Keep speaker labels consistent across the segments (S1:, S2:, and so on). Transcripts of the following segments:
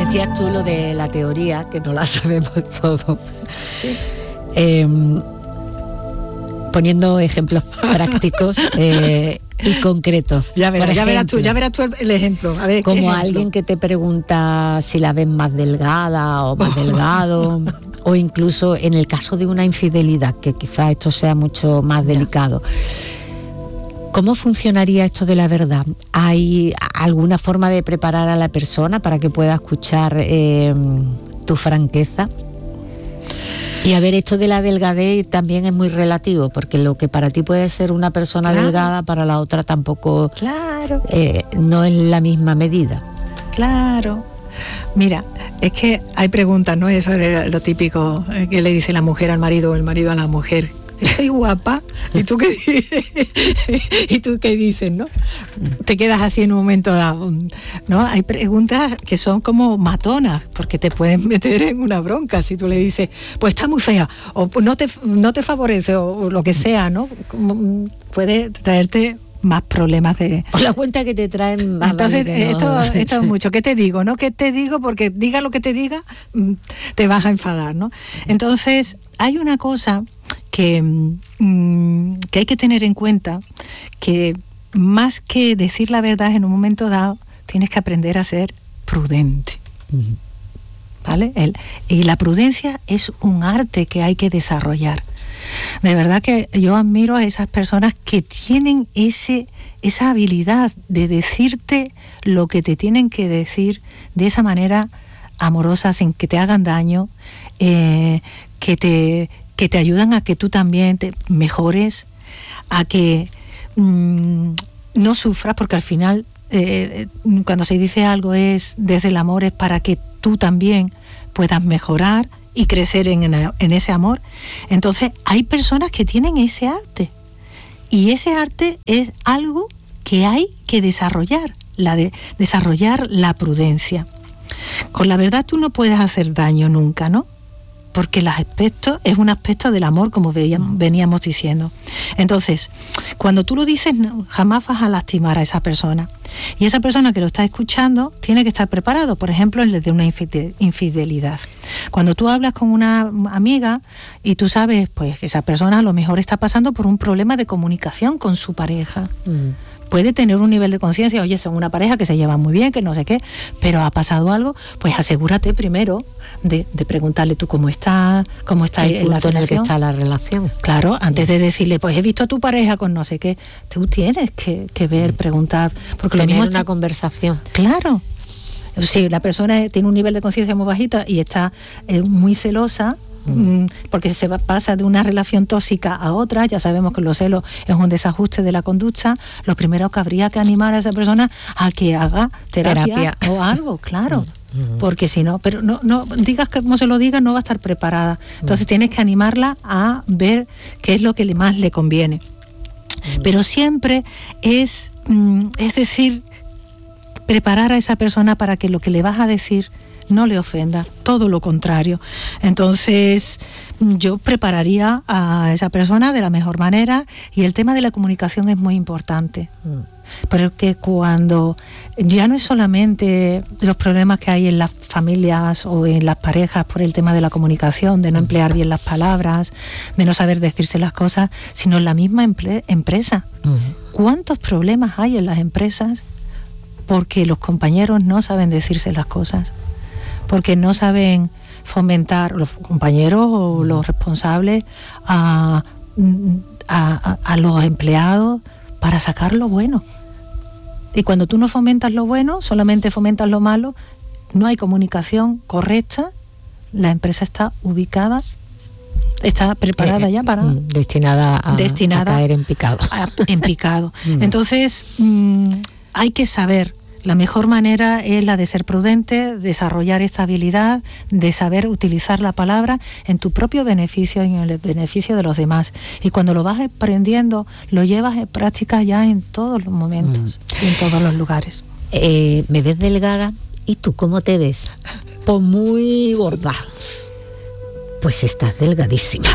S1: Decías tú lo de la teoría, que no la sabemos todo.
S2: Sí.
S1: Poniendo ejemplos prácticos y concretos.
S2: Ya verás tú el ejemplo. A ver,
S1: como
S2: ejemplo.
S1: Alguien que te pregunta si la ves más delgada o más delgado, o incluso en el caso de una infidelidad, que quizás esto sea mucho más delicado. ¿Cómo funcionaría esto de la verdad? ¿Hay alguna forma de preparar a la persona para que pueda escuchar tu franqueza? Y a ver, esto de la delgadez también es muy relativo, porque lo que para ti puede ser una persona delgada, para la otra tampoco no es la misma medida.
S2: Claro. Mira, es que hay preguntas, ¿no? Eso es lo típico que le dice la mujer al marido o el marido a la mujer. Estoy guapa. ¿Y tú qué dices? ¿Y tú qué dices, no? Te quedas así en un momento dado, ¿no? Hay preguntas que son como matonas, porque te pueden meter en una bronca si tú le dices, pues está muy fea, o no te favorece, o lo que sea, ¿no? Puede traerte más problemas de...
S1: Por la cuenta que te traen más.
S2: Entonces, esto es mucho. ¿Qué te digo, no? ¿Qué te digo? Porque diga lo que te diga, te vas a enfadar, ¿no? Entonces, hay una cosa que hay que tener en cuenta, que más que decir la verdad en un momento dado, tienes que aprender a ser prudente. ¿Vale? Y la prudencia es un arte que hay que desarrollar. De verdad que yo admiro a esas personas que tienen esa habilidad de decirte lo que te tienen que decir de esa manera amorosa, sin que te hagan daño, que te ayudan a que tú también te mejores, a que no sufras, porque al final cuando se dice algo es desde el amor, es para que tú también puedas mejorar y crecer en ese amor. Entonces hay personas que tienen ese arte, y ese arte es algo que hay que desarrollar, desarrollar la prudencia. Con la verdad tú no puedes hacer daño nunca, ¿no? Porque es un aspecto del amor, como veníamos diciendo. Entonces, cuando tú lo dices, jamás vas a lastimar a esa persona. Y esa persona que lo está escuchando tiene que estar preparado, por ejemplo, en el de una infidelidad. Cuando tú hablas con una amiga y tú sabes, pues, que esa persona a lo mejor está pasando por un problema de comunicación con su pareja. Puede tener un nivel de conciencia, oye, son una pareja que se lleva muy bien, que no sé qué, pero ha pasado algo, pues asegúrate primero de preguntarle tú cómo está
S1: el punto en el que está la relación.
S2: Claro, antes de decirle, pues he visto a tu pareja con no sé qué, tú tienes que ver, preguntar, porque
S1: tener
S2: lo mismo
S1: una conversación.
S2: Claro. Si la persona tiene un nivel de conciencia muy bajita y está muy celosa, porque se pasa de una relación tóxica a otra, ya sabemos que los celos es un desajuste de la conducta, lo primero que habría que animar a esa persona a que haga terapia. O algo, claro. Porque si no, pero no digas que como se lo diga, no va a estar preparada. Entonces tienes que animarla a ver qué es lo que más le conviene. Pero siempre es decir, preparar a esa persona para que lo que le vas a decir no le ofenda, todo lo contrario. Entonces yo prepararía a esa persona de la mejor manera, y el tema de la comunicación es muy importante. Porque cuando ya no es solamente los problemas que hay en las familias o en las parejas por el tema de la comunicación, de no emplear bien las palabras, de no saber decirse las cosas, sino en la misma empresa. ¿Cuántos problemas hay en las empresas porque los compañeros no saben decirse las cosas? Porque no saben fomentar, los compañeros o los responsables, a los empleados para sacar lo bueno. Y cuando tú no fomentas lo bueno, solamente fomentas lo malo, no hay comunicación correcta, la empresa está ubicada, está preparada ya para...
S1: destinada a caer en picado.
S2: En picado. Entonces, hay que saber. La mejor manera es la de ser prudente, desarrollar esta habilidad, de saber utilizar la palabra en tu propio beneficio y en el beneficio de los demás. Y cuando lo vas aprendiendo, lo llevas en práctica ya en todos los momentos y en todos los lugares.
S1: Me ves delgada, ¿y tú cómo te ves? Pues muy gorda. Pues estás delgadísima.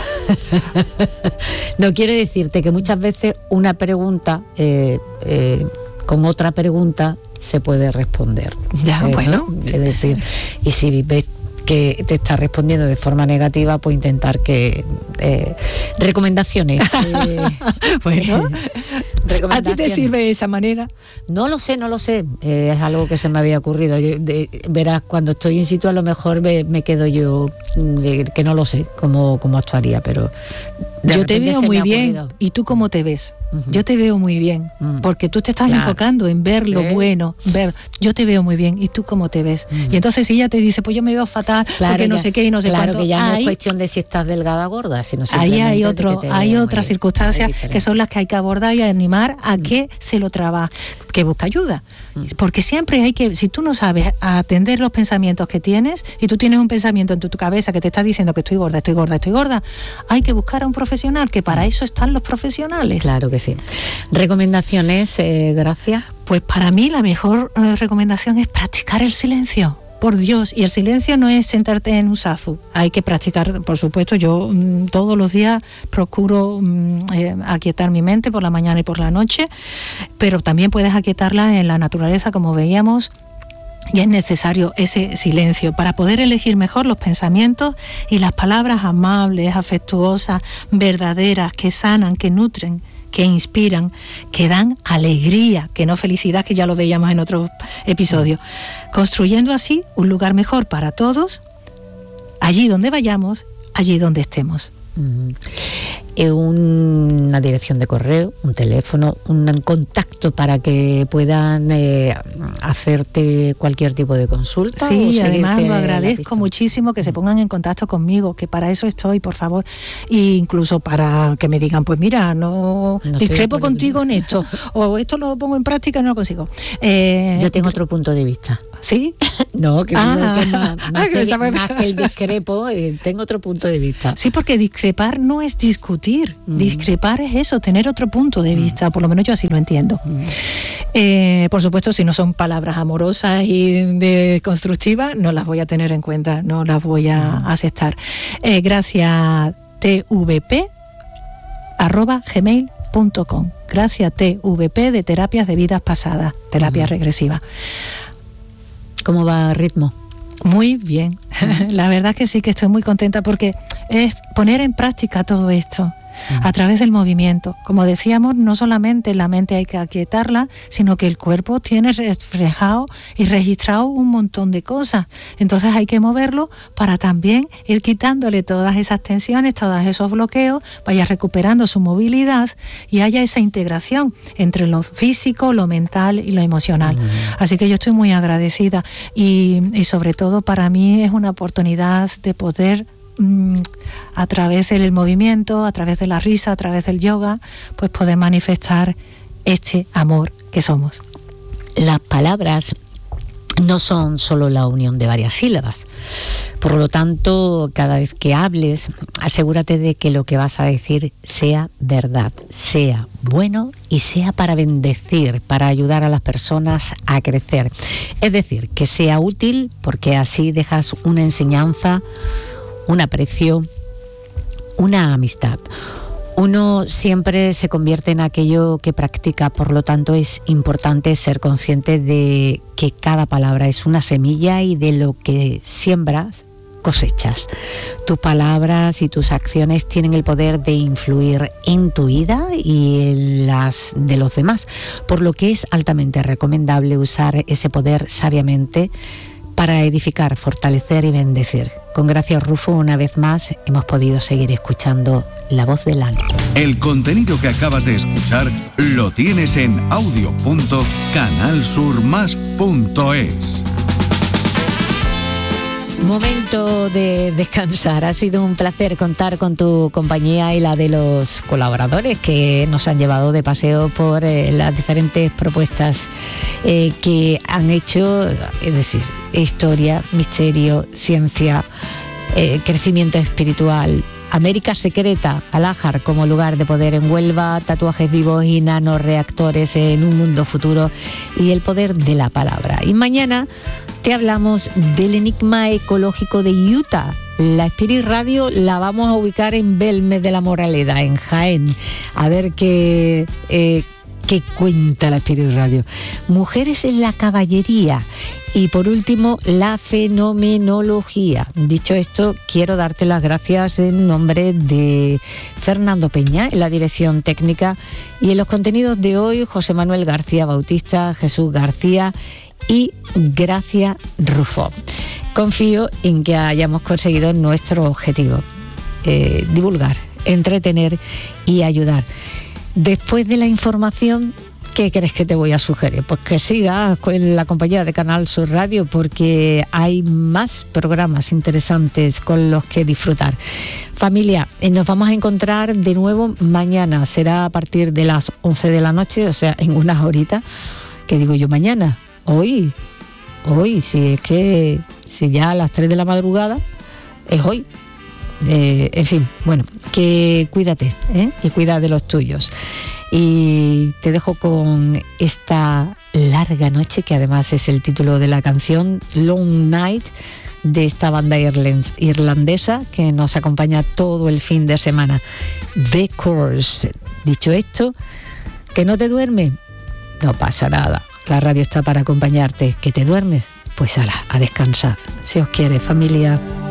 S1: No quiero decirte que muchas veces una pregunta con otra pregunta se puede responder.
S2: Ya, bueno.
S1: ¿no? Es decir, y si ves que te está respondiendo de forma negativa, pues intentar que recomendaciones.
S2: Bueno, ¿a ti te sirve de esa manera?
S1: No lo sé. Es algo que se me había ocurrido. Verás, cuando estoy in situ a lo mejor me quedo yo, que no lo sé cómo actuaría, pero...
S2: Yo te veo muy bien. ¿Y tú cómo te ves? Yo te veo muy bien, porque tú te estás enfocando en ver lo bueno, yo te veo muy bien, ¿y tú cómo te ves? Y entonces si ella te dice, pues yo me veo fatal, porque no sé qué y no sé cuánto.
S1: Claro, que ya no es cuestión de si estás delgada o gorda, sino
S2: ahí hay otras circunstancias que son las que hay que abordar y animar a que se lo trabaje, que busque ayuda. Porque siempre hay que, si tú no sabes atender los pensamientos que tienes, y tú tienes un pensamiento en tu cabeza que te está diciendo que estoy gorda, hay que buscar a un profesional, que para eso están los profesionales.
S1: Claro que sí. ¿Recomendaciones, Gracia?
S2: Pues para mí la mejor recomendación es practicar el silencio. Por Dios, y el silencio no es sentarte en un zafu, hay que practicar, por supuesto. Yo todos los días procuro aquietar mi mente por la mañana y por la noche, pero también puedes aquietarla en la naturaleza, como veíamos, y es necesario ese silencio para poder elegir mejor los pensamientos y las palabras amables, afectuosas, verdaderas, que sanan, que nutren, que inspiran, que dan alegría, que no felicidad, que ya lo veíamos en otro episodio, construyendo así un lugar mejor para todos, allí donde vayamos, allí donde estemos.
S1: Una dirección de correo, un teléfono, un contacto para que puedan hacerte cualquier tipo de consulta.
S2: Sí, además lo agradezco muchísimo que se pongan en contacto conmigo, que para eso estoy, por favor, e incluso para que me digan, pues mira, no discrepo contigo en esto, o esto lo pongo en práctica y no lo consigo.
S1: Yo tengo otro punto de vista.
S2: ¿Sí?
S1: No, que más que el discrepo, tengo otro punto de vista.
S2: Sí, porque discrepar no es discutir. Discrepar es eso, tener otro punto de vista, por lo menos yo así lo entiendo. Por supuesto, si no son palabras amorosas y constructivas, no las voy a tener en cuenta, no las voy a aceptar. Gracias tvp@gmail.com. Gracias tvp de terapias de vidas pasadas, terapia regresiva.
S1: ¿Cómo va el ritmo?
S2: Muy bien, la verdad que sí, que estoy muy contenta, porque es poner en práctica todo esto a través del movimiento. Como decíamos, no solamente la mente hay que aquietarla, sino que el cuerpo tiene reflejado y registrado un montón de cosas. Entonces hay que moverlo para también ir quitándole todas esas tensiones, todos esos bloqueos, vaya recuperando su movilidad y haya esa integración entre lo físico, lo mental y lo emocional. Así que yo estoy muy agradecida y sobre todo para mí es una oportunidad de poder a través del movimiento, a través de la risa, a través del yoga, pues poder manifestar este amor que somos.
S1: Las palabras no son solo la unión de varias sílabas. Por lo tanto, cada vez que hables, asegúrate de que lo que vas a decir sea verdad, sea bueno y sea para bendecir, para ayudar a las personas a crecer. Es decir, que sea útil, porque así dejas una enseñanza, un aprecio, una amistad. Uno siempre se convierte en aquello que practica, por lo tanto es importante ser consciente de que cada palabra es una semilla y de lo que siembras, cosechas. Tus palabras y tus acciones tienen el poder de influir en tu vida y en las de los demás, por lo que es altamente recomendable usar ese poder sabiamente para edificar, fortalecer y bendecir. Con Gracia Rufo, una vez más, hemos podido seguir escuchando La Voz del Alma.
S3: El contenido que acabas de escuchar lo tienes en audio.canalsurmas.es.
S1: Momento de descansar. Ha sido un placer contar con tu compañía y la de los colaboradores que nos han llevado de paseo por las diferentes propuestas que han hecho, es decir, historia, misterio, ciencia, crecimiento espiritual, América secreta, Alájar como lugar de poder en Huelva, tatuajes vivos y nanoreactores en un mundo futuro y el poder de la palabra. Y mañana te hablamos del enigma ecológico de Utah. La Spirit Radio la vamos a ubicar en Belmes de la Moraleda, en Jaén. A ver qué que cuenta la Spirit Radio. Mujeres en la caballería. Y por último, la fenomenología. Dicho esto, quiero darte las gracias en nombre de Fernando Peña, en la dirección técnica, y en los contenidos de hoy, José Manuel García Bautista, Jesús García y Gracia Rufo. Confío en que hayamos conseguido nuestro objetivo, divulgar, entretener y ayudar. Después de la información, ¿qué crees que te voy a sugerir? Pues que sigas con la compañía de Canal Sur Radio, porque hay más programas interesantes con los que disfrutar. Familia, nos vamos a encontrar de nuevo mañana. Será a partir de las 11 de la noche, o sea, en unas horitas. ¿Qué digo yo mañana? Hoy, si es que si ya a las 3 de la madrugada es hoy. En fin, bueno, que cuídate, y cuida de los tuyos. Y te dejo con esta larga noche, que además es el título de la canción, Long Night, de esta banda irlandesa que nos acompaña todo el fin de semana, The Course. Dicho esto, que no te duermes, no pasa nada, la radio está para acompañarte. Que te duermes, pues a descansar, si os quiere, familia.